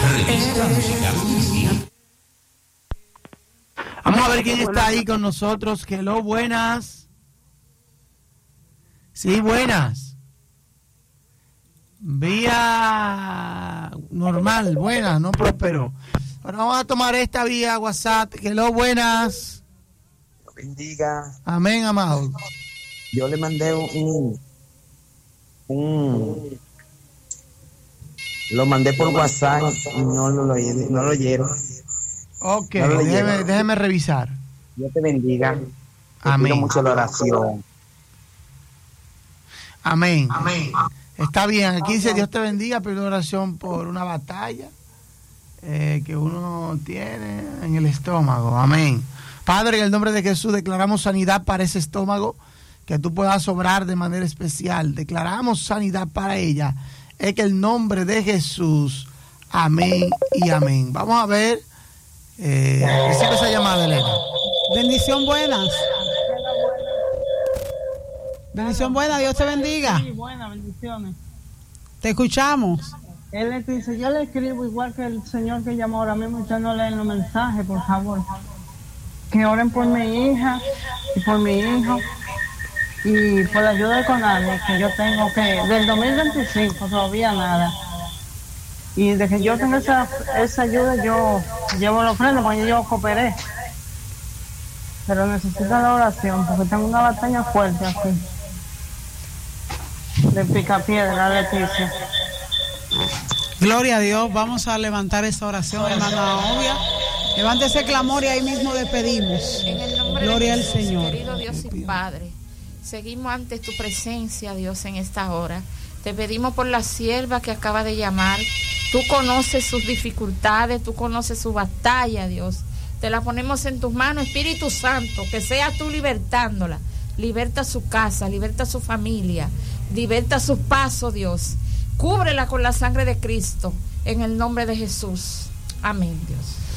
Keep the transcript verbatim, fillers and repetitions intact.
Vamos a ver quién está ahí con nosotros. Hello, buenas. Sí, buenas. Vía normal, buenas, no próspero. Ahora vamos a tomar esta vía WhatsApp. Hello, buenas. Bendiga. Amén, amado. Yo le mandé un, un lo mandé por WhatsApp y no lo, no lo oyeron. Ok, no lo déjeme, oyeron. déjeme revisar. Dios te bendiga. Te Amén. pido mucho la oración. Amén. Amén. Está bien, aquí dice Dios te bendiga, pido oración por una batalla eh, que uno tiene en el estómago. Amén. Padre, en el nombre de Jesús declaramos sanidad para ese estómago, que tú puedas obrar de manera especial. Declaramos sanidad para ella. Es que el nombre de Jesús. Amén y amén. Vamos a ver. Eh, recibe esa llamada, Elena. Bendición buenas. Bendición buena, Dios te bendiga. Sí, buenas bendiciones. Te escuchamos. Él le dice, yo le escribo igual que el señor que llamó ahora mismo, usted no lee los mensajes, por favor. Que oren por mi hija y por mi hijo y por la ayuda económica que yo tengo, que del dos mil veinticinco todavía nada. Y de que yo tengo esa, esa ayuda, yo llevo la ofrenda porque yo cooperé. Pero necesito la oración porque tengo una batalla fuerte aquí. De Picapiedra, Leticia. Gloria a Dios, vamos a levantar esta oración, hermana Obvia. Levante ese clamor y ahí mismo despedimos. En el nombre Gloria de al Jesús, Señor. querido Dios y Padre, seguimos ante tu presencia, Dios, en esta hora. Te pedimos por la sierva que acaba de llamar. Tú conoces sus dificultades, tú conoces su batalla, Dios. Te la ponemos en tus manos, Espíritu Santo, que seas tú libertándola. Liberta su casa, liberta su familia, liberta sus pasos, Dios. Cúbrela con la sangre de Cristo, en el nombre de Jesús. Amén, Dios.